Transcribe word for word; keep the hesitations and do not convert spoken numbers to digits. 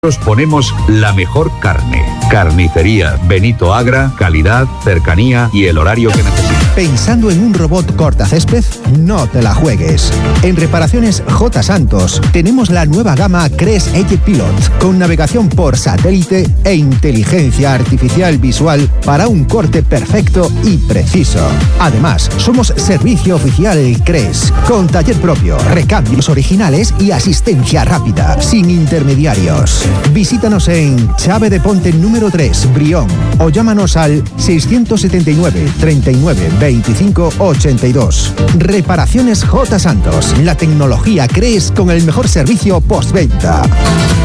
Ponemos la mejor carne. Carnicería Benito Agra, calidad, cercanía y el horario que necesitas. ¿Pensando en un robot cortacésped? No te la juegues. En Reparaciones J. Santos tenemos la nueva gama Crest Edge Pilot con navegación por satélite e inteligencia artificial visual para un corte perfecto y preciso. Además, somos servicio oficial Crest con taller propio, recambios originales y asistencia rápida, sin intermediarios. Visítanos en Chave de Ponte número tres, Brión, o llámanos al seiscientos setenta y nueve, treinta y nueve, veinticinco, ochenta y dos. Reparaciones J. Santos, la tecnología crees con el mejor servicio postventa.